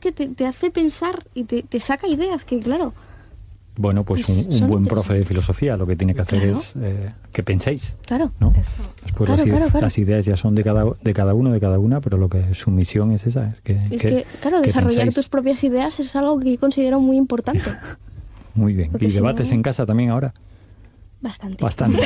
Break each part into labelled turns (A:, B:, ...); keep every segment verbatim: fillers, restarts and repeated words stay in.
A: que te, te hace pensar y te, te saca ideas, que claro...
B: Bueno, pues un, un buen profe de filosofía lo que tiene que hacer claro. es eh, que penséis.
A: Claro.
B: ¿No?
A: Eso.
B: Después
A: claro,
B: las,
A: claro, claro.
B: las ideas ya son de cada, de cada uno, de cada una, pero lo que su misión es esa. Es que,
A: es
B: que,
A: que claro,
B: que
A: desarrollar
B: penséis.
A: tus propias ideas es algo que yo considero muy importante.
B: Muy bien.
A: Porque
B: ¿Y
A: si
B: debates
A: no...
B: en casa también ahora?
A: Bastante.
B: Bastante.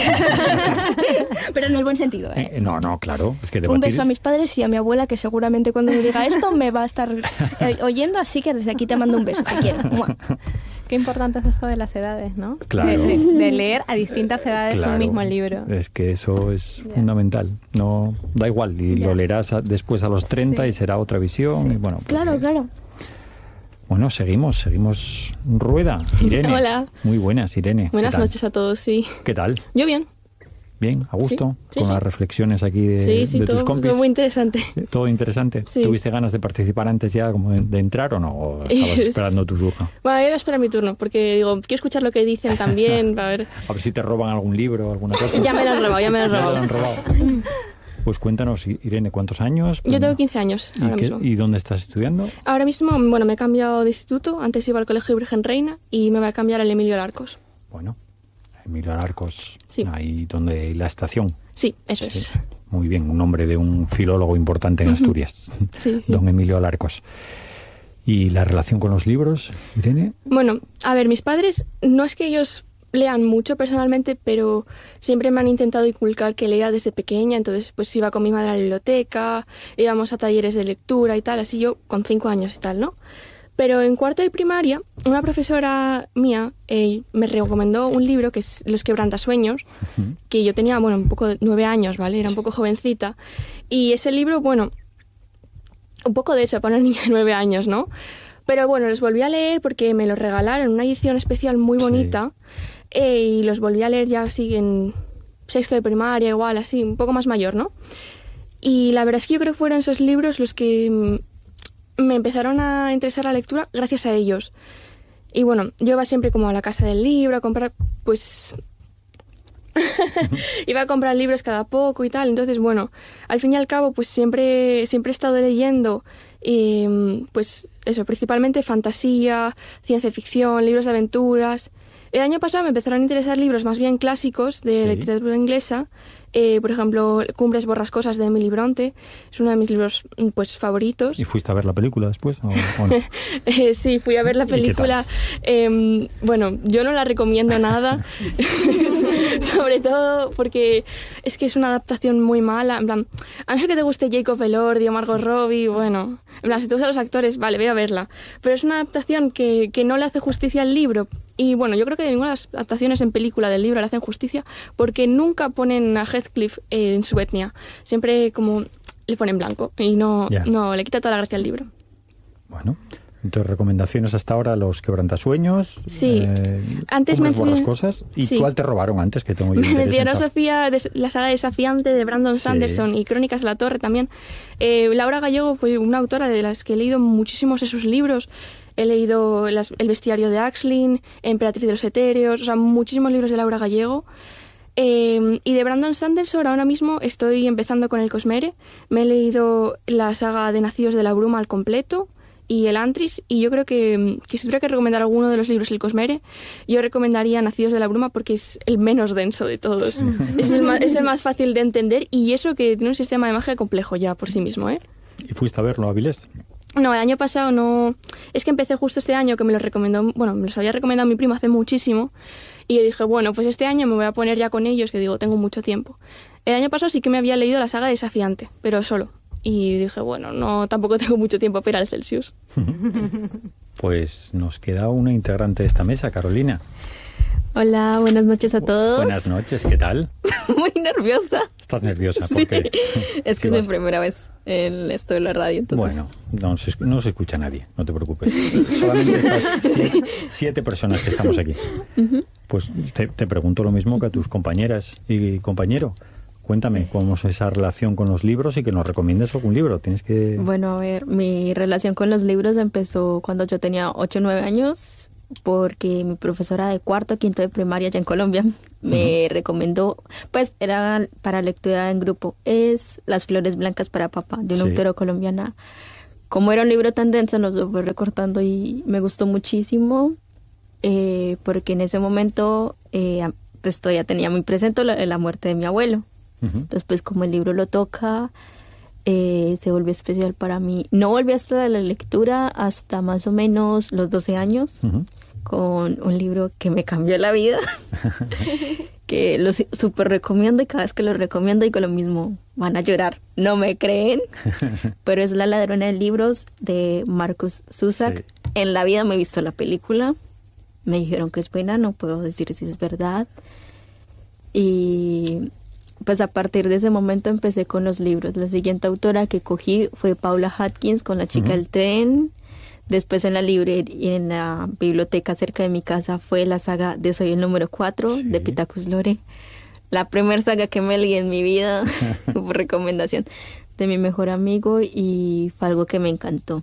A: Pero en el buen sentido, ¿eh?
B: Eh, no, no, claro. Es que
A: Un
B: debatir...
A: beso a mis padres y a mi abuela, que seguramente cuando me diga esto me va a estar eh, oyendo, así que desde aquí te mando un beso, te quiero. ¡Mua!
C: Qué importante es esto de las edades, ¿no?
B: Claro.
C: De, de, de leer a distintas edades
B: Claro.
C: un mismo libro.
B: Es que eso es
C: Ya.
B: fundamental. No, da igual, y
C: Ya.
B: lo leerás a- después a los treinta
C: Sí.
B: y será otra visión.
C: Sí.
B: Y bueno, pues,
A: Claro,
B: eh,
A: claro.
B: Bueno, seguimos, seguimos. Rueda, Irene.
C: Hola.
B: Muy buenas, Irene. ¿Qué
C: Buenas
B: tal?
C: noches a todos, sí.
B: ¿Qué tal?
C: Yo bien.
B: Bien, a gusto,
C: Sí, sí,
B: con
C: sí.
B: las reflexiones aquí de,
C: Sí, sí,
B: de tus
C: todo,
B: compis.
C: todo muy interesante.
B: Todo interesante.
C: Sí.
B: ¿Tuviste ganas de participar antes ya como de, de entrar o no? ¿O estabas
C: Es-
B: esperando tu turno?
C: Bueno, yo voy a esperar mi turno, porque digo, quiero escuchar lo que dicen también, a ver.
B: A ver si te roban algún libro o alguna cosa.
C: Ya me lo han robado, ya me lo han
B: Ya te
C: robado.
B: lo han robado. Pues cuéntanos, Irene, ¿cuántos años?
C: Yo tengo quince años
B: ¿Y,
C: ahora
B: qué-
C: mismo.
B: ¿Y dónde estás estudiando?
C: Ahora mismo, bueno, me he cambiado de instituto. Antes iba al Colegio Virgen Reina y me voy a cambiar al Emilio Larcos.
B: Bueno, Emilio Arcos,
C: Sí.
B: ahí donde la estación.
C: Sí, eso
B: Sí,
C: es.
B: muy bien, un nombre de un filólogo importante en Asturias,
C: Sí, sí.
B: don Emilio Alarcos. ¿Y la relación con los libros, Irene?
C: Bueno, a ver, mis padres, no es que ellos lean mucho personalmente, pero siempre me han intentado inculcar que lea desde pequeña. Entonces, pues iba con mi madre a la biblioteca, íbamos a talleres de lectura y tal, así yo con cinco años y tal, ¿no? Pero en cuarto de primaria, una profesora mía eh, me recomendó un libro que es Los quebrantasueños,
B: Ujú.
C: que yo tenía, bueno, un poco de nueve años, ¿vale? Era un poco jovencita. Y ese libro, bueno, un poco de eso para una niña de nueve años, ¿no? Pero bueno, los volví a leer porque me los regalaron en una edición especial muy
B: Sí.
C: bonita eh, y los volví a leer ya así en sexto de primaria, igual, así, un poco más mayor, ¿no? Y la verdad es que yo creo que fueron esos libros los que mm, me empezaron a interesar la lectura gracias a ellos. Y bueno, yo iba siempre como a la casa del libro a comprar, pues... iba a comprar libros cada poco y tal. Entonces, bueno, al fin y al cabo, pues siempre, siempre he estado leyendo, eh, pues eso, principalmente fantasía, ciencia ficción, libros de aventuras. El año pasado me empezaron a interesar libros más bien clásicos de
B: Sí.
C: literatura inglesa. Eh, por ejemplo, Cumbres borrascosas de Emily Bronte. Es uno de mis libros pues favoritos.
B: ¿Y fuiste a ver la película después? ¿O, o no?
C: Eh, sí, fui a ver la
B: ¿Y qué tal?
C: película. Eh, bueno, yo no la recomiendo nada. Sobre todo porque es que es una adaptación muy mala. En plan, a no ser que te guste Jacob Elordi o Margot Robbie, bueno, en plan, si te gustan los actores, vale, ve a verla. Pero es una adaptación que, que no le hace justicia al libro. Y bueno, yo creo que ninguna de las adaptaciones en película del libro le hacen justicia porque nunca ponen a Heathcliff eh, en su etnia. Siempre como le ponen blanco y no,
B: Ya.
C: no le quita toda la gracia al libro.
B: Bueno, entonces recomendaciones hasta ahora, Los quebrantasueños.
C: Sí.
B: Eh,
C: Antes
B: Cumbres
C: mencioné-
B: borrascosas. ¿Y
C: Sí.
B: cuál te robaron antes? Que tengo yo
C: Me
B: interés en
C: mencionó
B: saber.
C: Sofía de la saga Desafiante de Brandon
B: Sí.
C: Sanderson y Crónicas de la Torre también. Eh, Laura Gallego fue una autora de las que he leído muchísimos de sus libros. He leído las- El bestiario de Axlin, Emperatriz de los Etéreos, o sea, muchísimos libros de Laura Gallego. Eh, y de Brandon Sanderson ahora mismo estoy empezando con El Cosmere. Me he leído la saga de Nacidos de la Bruma al completo y El Antris, y yo creo que, que si tuviera que recomendar alguno de los libros El Cosmere, yo recomendaría Nacidos de la Bruma porque es el menos denso de todos. Es el, más, es el más fácil de entender y eso que tiene un sistema de magia complejo ya por sí mismo, ¿eh?
B: ¿Y fuiste a verlo a Avilés?
C: No, el año pasado no... Es que empecé justo este año que me lo recomendó... Bueno, me los había recomendado mi primo hace muchísimo y yo dije, bueno, pues este año me voy a poner ya con ellos, que digo, tengo mucho tiempo. El año pasado sí que me había leído la saga Desafiante, pero solo. Y dije, bueno, no, tampoco tengo mucho tiempo para ir al Celsius.
B: Pues nos queda una integrante de esta mesa, Carolina.
D: Hola, buenas noches a todos.
B: Buenas noches, ¿qué tal?
D: Muy nerviosa.
B: ¿Estás nerviosa?
D: Sí.
B: ¿Por qué?
D: Es
B: ¿Qué
D: que es mi
B: vas-
D: primera vez en esto de la radio, entonces...
B: Bueno, no se, no se escucha nadie, no te preocupes. Solamente estas siete, siete personas que estamos aquí. Pues te, te pregunto lo mismo que a tus compañeras y compañero. Cuéntame cómo es esa relación con los libros y que nos recomiendes algún libro. Tienes que...
D: Bueno, a ver, mi relación con los libros empezó cuando yo tenía ocho o nueve años, porque mi profesora de cuarto, quinto de primaria allá en Colombia me uh-huh. recomendó, pues era para lectura en grupo, es Las flores blancas para papá, de una
B: Sí.
D: autora colombiana como era un libro tan denso, nos lo fue recortando y me gustó muchísimo, eh, porque en ese momento eh, pues todavía tenía muy presente la, la muerte de mi abuelo. Uh-huh. Entonces, pues como el libro lo toca, eh, se volvió especial para mí. No volví hasta la lectura hasta más o menos los doce años, uh-huh. con un libro que me cambió la vida, que lo súper recomiendo y cada vez que lo recomiendo digo lo mismo, van a llorar, no me creen, pero es La ladrona de libros de Markus Zusak. Sí. En la vida me he visto la película, me dijeron que es buena, no puedo decir si es verdad. Y pues a partir de ese momento empecé con los libros. La siguiente autora que cogí fue Paula Atkins con La chica uh-huh. del tren. Después en la librería y en la biblioteca cerca de mi casa fue la saga de Soy el número cuatro, sí. de Pittacus Lore. La primera saga que me leí en mi vida por recomendación de mi mejor amigo y fue algo que me encantó.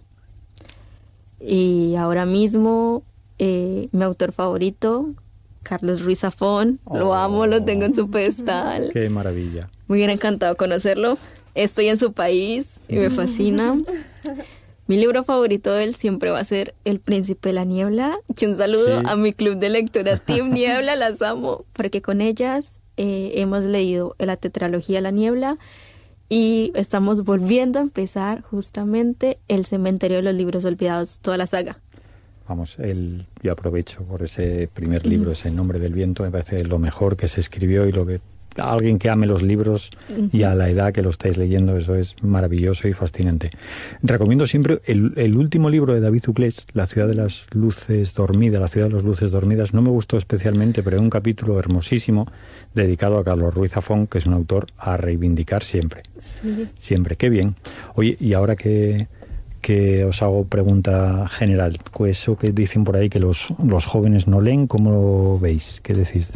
D: Y ahora mismo eh, mi autor favorito, Carlos Ruiz Zafón, oh, lo amo, lo tengo en su pedestal.
B: ¡Qué maravilla!
D: Muy bien, encantado conocerlo. Estoy en su país y me fascina. Mi libro favorito de él siempre va a ser El Príncipe de la Niebla. Y un saludo sí. a mi club de lectura, Team Niebla, las amo, porque con ellas eh, hemos leído la tetralogía La Niebla y estamos volviendo a empezar justamente El Cementerio de los Libros Olvidados, toda la saga.
B: Vamos, el, yo aprovecho por ese primer libro, mm. ese Nombre del Viento, me parece lo mejor que se escribió y lo que... Alguien que ame los libros uh-huh. y a la edad que lo estáis leyendo, eso es maravilloso y fascinante. Recomiendo siempre el, el último libro de David Uclés, La ciudad de las luces dormidas, La ciudad de las luces dormidas. No me gustó especialmente, pero es un capítulo hermosísimo dedicado a Carlos Ruiz Zafón, que es un autor a reivindicar siempre. Sí. Siempre, qué bien. Oye, y ahora que, que os hago pregunta general, pues eso que dicen por ahí que los, los jóvenes no leen, ¿cómo lo veis? ¿Qué decís?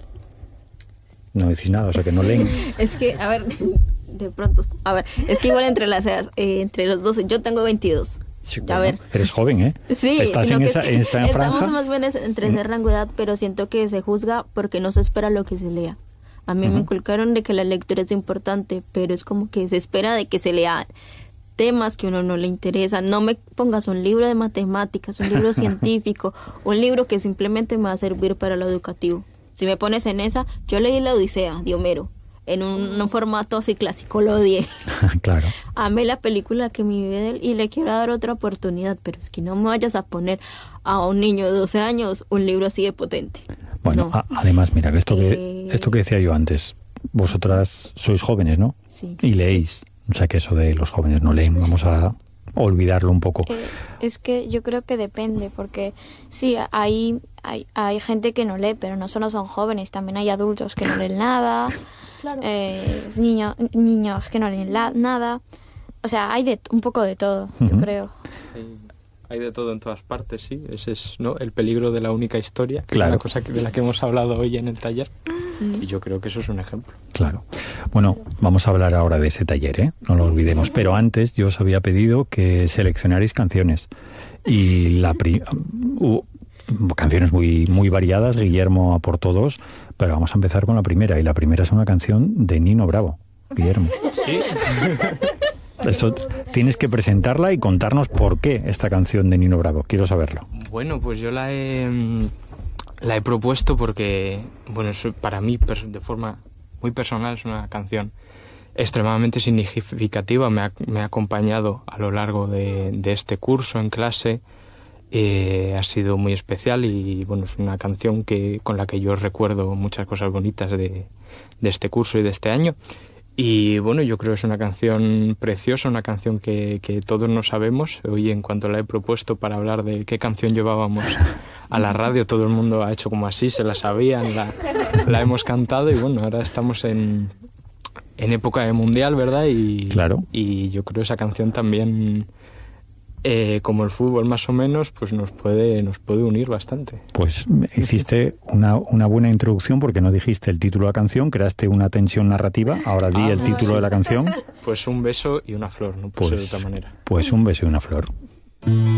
B: No decís nada, o sea que no leen.
D: Es que, a ver, de pronto, a ver, es que igual entre las edades, eh, entre los doce, yo tengo veintidós.
B: Sí, bueno, a ver. Eres joven, ¿eh?
D: Sí,
B: estás en esa, en esa
D: estamos
B: franja.
D: más bien entre ese rango de edad, pero siento que se juzga porque no se espera lo que se lea. A mí uh-huh. me inculcaron de que la lectura es importante, pero es como que se espera de que se lea temas que a uno no le interesa. No me pongas un libro de matemáticas, un libro científico, un libro que simplemente me va a servir para lo educativo. Si me pones en esa, yo leí La Odisea de Homero, en un, un formato así clásico, lo odié.
B: Claro.
D: Amé la película que me vi de él y le quiero dar otra oportunidad, pero es que no me vayas a poner a un niño de doce años un libro así de potente.
B: Bueno, no. a, además, mira, esto que, eh... esto que decía yo antes, vosotras sois jóvenes, ¿no?
D: Sí.
B: Y leéis, sí. O sea que eso de los jóvenes no leen, vamos a... olvidarlo un poco.
E: Eh, es que yo creo que depende, porque sí, hay, hay, hay gente que no lee, pero no solo son jóvenes, también hay adultos que no leen nada, claro. eh, niño, niños que no leen la, nada, o sea, hay de un poco de todo, uh-huh. yo creo.
F: Hay, hay de todo en todas partes, sí, ese es, ¿no?, el peligro de la única historia, que
B: claro.
F: es una cosa que, de la que hemos hablado hoy en el taller. Y yo creo que eso es un ejemplo.
B: Claro. Bueno, vamos a hablar ahora de ese taller, ¿eh? No lo olvidemos. Pero antes yo os había pedido que seleccionarais canciones. Y la pri- uh, canciones muy, muy variadas, Guillermo aportó dos, pero vamos a empezar con la primera. Y la primera es una canción de Nino Bravo. Guillermo.
F: Sí.
B: Esto tienes que presentarla y contarnos por qué esta canción de Nino Bravo. Quiero saberlo.
F: Bueno, pues yo la he... La he propuesto porque, bueno, para mí, de forma muy personal, es una canción extremadamente significativa. Me ha, me ha acompañado a lo largo de, de este curso en clase. Eh, ha sido muy especial y, bueno, es una canción que, con la que yo recuerdo muchas cosas bonitas de, de este curso y de este año. Y, bueno, yo creo que es una canción preciosa, una canción que, que todos no sabemos. Hoy, en cuanto la he propuesto para hablar de qué canción llevábamos a la radio, todo el mundo ha hecho como así, se la sabían, la, la hemos cantado y, bueno, ahora estamos en, en época de mundial, ¿verdad? Y,
B: claro.
F: Y yo creo que esa canción también, eh, como el fútbol más o menos, pues nos puede, nos puede unir bastante.
B: Pues hiciste una, una buena introducción porque no dijiste el título de la canción, creaste una tensión narrativa, ahora di ah, el título sí. de la canción.
F: Pues Un beso y una flor, no puede
B: pues,
F: ser de otra manera.
B: Pues Un beso y una flor.